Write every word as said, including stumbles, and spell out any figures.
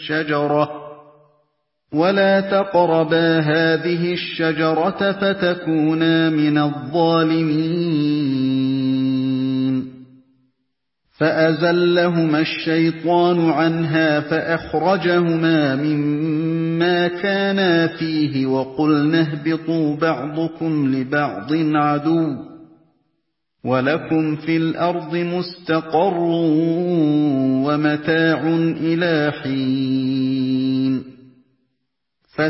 الشجرة ولا تقربا هذه الشجرة فتكونا من الظالمين فأزلهما الشيطان عنها فأخرجهما مما كانا فيه وقلنا اهبطوا بعضكم لبعض عدو ولكم في الأرض مستقر ومتاع إلى حين